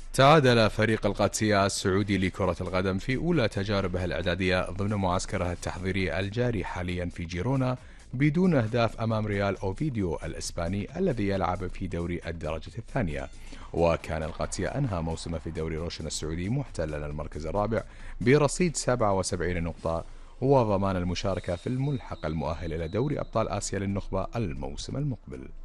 تعادل فريق القادسية السعودي لكرة القدم في أولى تجاربه الإعدادية ضمن معسكره التحضيري الجاري حاليا في جيرونا بدون أهداف أمام ريال أوفيديو الإسباني الذي يلعب في دوري الدرجة الثانية. وكان القادسية أنهى موسمه في دوري روشن السعودي محتلا المركز الرابع برصيد 77 نقطة وضمان المشاركة في الملحق المؤهل إلى دوري أبطال آسيا للنخبة الموسم المقبل.